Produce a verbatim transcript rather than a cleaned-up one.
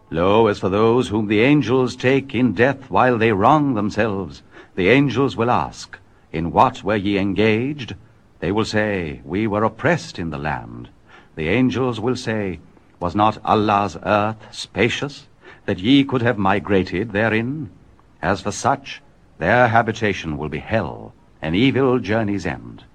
Lo, as for those whom the angels take in death while they wrong themselves, the angels will ask, In what were ye engaged? They will say, We were oppressed in the land. The angels will say, Was not Allah's earth spacious, that ye could have migrated therein? As for such, their habitation will be hell, an evil journey's end.